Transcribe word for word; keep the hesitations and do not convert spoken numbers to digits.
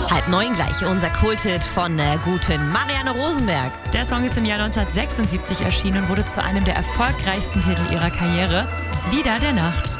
Halb neun gleich, unser Kulthit von der guten Marianne Rosenberg. Der Song ist im Jahr neunzehnhundertsechsundsiebzig erschienen und wurde zu einem der erfolgreichsten Titel ihrer Karriere. Lieder der Nacht.